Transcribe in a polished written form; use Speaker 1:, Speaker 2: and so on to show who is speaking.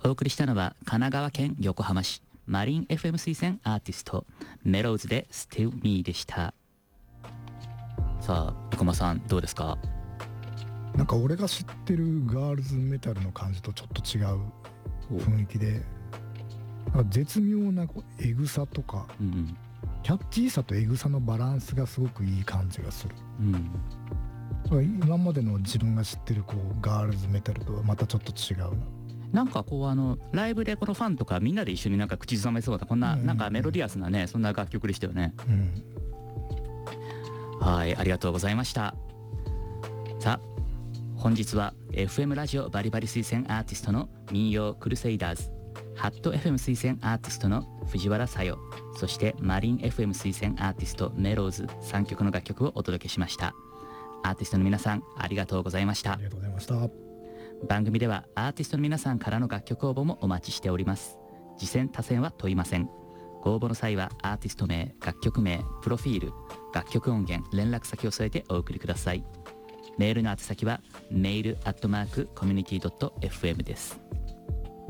Speaker 1: お送りしたのは神奈川県横浜市マリン FM 推薦アーティストメローズで Still Me でした。さあ生駒さんどうですか？
Speaker 2: なんか俺が知ってるガールズメタルの感じとちょっと違う雰囲気で、なんか絶妙なエグさとか、キャッチーさとエグさのバランスがすごくいい感じがする、今までの自分が知ってるこうガールズメタルとはまたちょっと違うな。
Speaker 1: なんかこうライブでこのファンとかみんなで一緒になんか口ずさめそうなこんななんかメロディアスなねそんな楽曲でしたよね。はい、ありがとうございました。さあ本日は FM ラジオバリバリ推薦アーティストの民謡クルセイダーズ、ハット FM 推薦アーティストの藤原さよ、そしてマリン FM 推薦アーティストメローズ3曲の楽曲をお届けしました。アーティストの皆さんありがとうございました。
Speaker 2: ありがとうございました。
Speaker 1: 番組ではアーティストの皆さんからの楽曲応募もお待ちしております。次戦他戦は問いません。ご応募の際はアーティスト名、楽曲名、プロフィール、楽曲音源、連絡先を添えてお送りください。メールの宛先はmail@community.fm です。